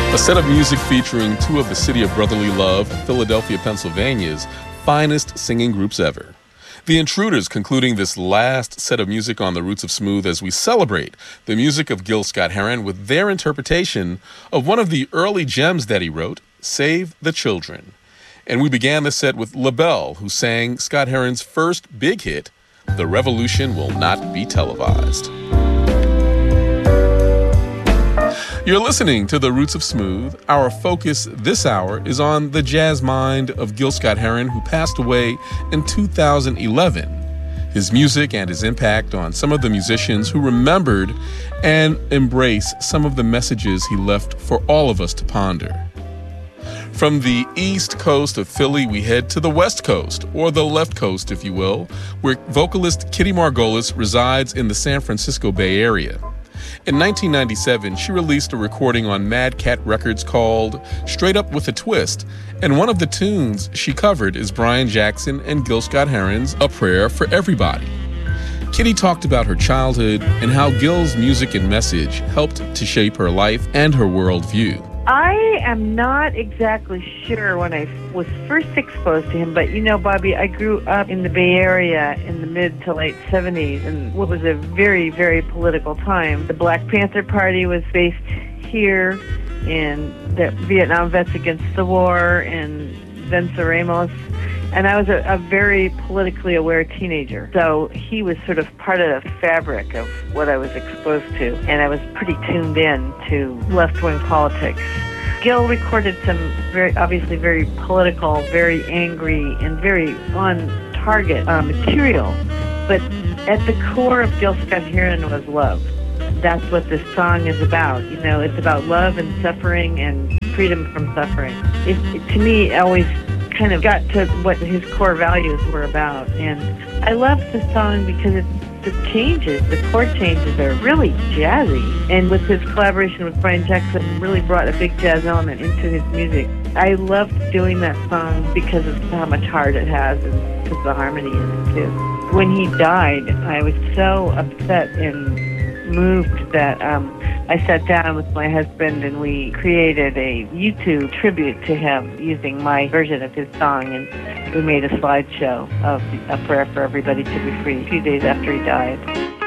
A set of music featuring two of the City of Brotherly Love, Philadelphia, Pennsylvania's finest singing groups ever. The Intruders concluding this last set of music on the Roots of Smooth as we celebrate the music of Gil Scott-Heron with their interpretation of one of the early gems that he wrote, Save the Children. And we began the set with LaBelle, who sang Scott-Heron's first big hit, The Revolution Will Not Be Televised. You're listening to The Roots of Smooth. Our focus this hour is on the jazz mind of Gil Scott-Heron, who passed away in 2011. His music and his impact on some of the musicians who remembered and embraced some of the messages he left for all of us to ponder. From the east coast of Philly, we head to the west coast, or the left coast, if you will, where vocalist Kitty Margolis resides in the San Francisco Bay Area. In 1997, she released a recording on Mad Cat Records called Straight Up With a Twist, and one of the tunes she covered is Brian Jackson and Gil Scott-Heron's A Prayer for Everybody. Kitty talked about her childhood and how Gil's music and message helped to shape her life and her worldview. I am not exactly sure when I was first exposed to him, but you know, Bobby, I grew up in the Bay Area in the mid to late 70s, and what was a very, very political time. The Black Panther Party was based here, in the Vietnam Vets Against the War, and Vencer Ramos. And I was a very politically aware teenager. So he was sort of part of the fabric of what I was exposed to. And I was pretty tuned in to left-wing politics. Gil recorded some obviously very political, very angry, and very on-target material. But at the core of Gil Scott-Heron was love. That's what this song is about. You know, it's about love and suffering and freedom from suffering. To me, it always kind of got to what his core values were about. And I love the song because the chord changes are really jazzy. And with his collaboration with Brian Jackson, really brought a big jazz element into his music. I loved doing that song because of how much heart it has and because the harmony in it too. When he died, I was so upset and moved that I sat down with my husband and we created a YouTube tribute to him using my version of his song, and we made a slideshow of A Prayer for Everybody to Be Free a few days after he died.